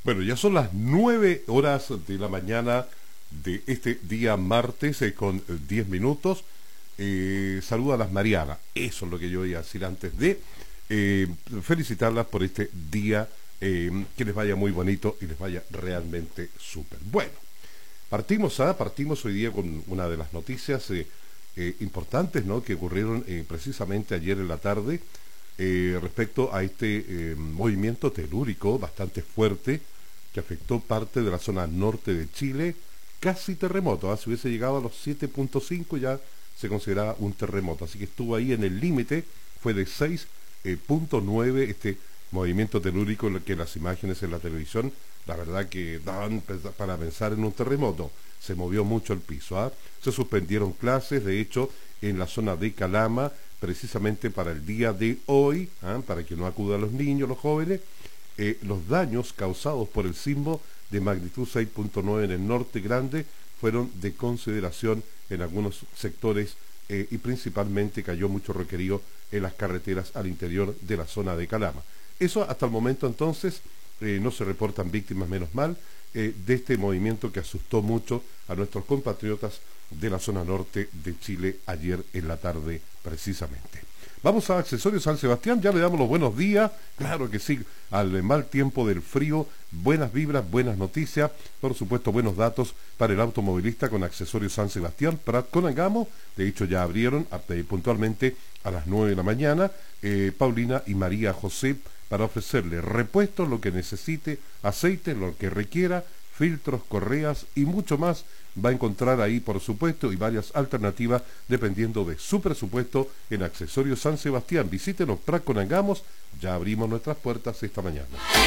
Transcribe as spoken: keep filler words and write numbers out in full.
Bueno, ya son las nueve horas de la mañana de este día martes eh, con diez minutos. Eh, saludo a las Marianas, eso es lo que yo iba a decir antes de eh, felicitarlas por este día, eh, que les vaya muy bonito y les vaya realmente súper. Bueno, partimos, ¿ah? partimos hoy día con una de las noticias eh, eh, importantes, ¿no?, que ocurrieron eh, precisamente ayer en la tarde eh, respecto a este eh, movimiento telúrico bastante fuerte que afectó parte de la zona norte de Chile, casi terremoto, ¿eh? Si hubiese llegado a los siete punto cinco ya se consideraba un terremoto, así que estuvo ahí en el límite, fue de seis punto nueve este movimiento telúrico, en el que las imágenes en la televisión, la verdad que daban para pensar en un terremoto, se movió mucho el piso, ¿eh? Se suspendieron clases, de hecho, en la zona de Calama, precisamente para el día de hoy, ¿eh? para que no acudan los niños, los jóvenes. Eh, los daños causados por el sismo de magnitud seis punto nueve en el norte grande fueron de consideración en algunos sectores eh, y principalmente cayó mucho requerido en las carreteras al interior de la zona de Calama. Eso hasta el momento entonces eh, no se reportan víctimas, menos mal, eh, de este movimiento que asustó mucho a nuestros compatriotas de la zona norte de Chile ayer en la tarde precisamente. Vamos a Accesorios San Sebastián, ya le damos los buenos días, claro que sí, al mal tiempo del frío, buenas vibras, buenas noticias, por supuesto buenos datos para el automovilista con Accesorios San Sebastián, Prat con Angamo, de hecho ya abrieron eh, puntualmente a las nueve de la mañana, eh, Paulina y María José, para ofrecerle repuestos, lo que necesite, aceite, lo que requiera, filtros, correas y mucho más. Va a encontrar ahí, por supuesto, y varias alternativas dependiendo de su presupuesto en Accesorios San Sebastián. Visítenos, Prat con Angamos, ya abrimos nuestras puertas esta mañana.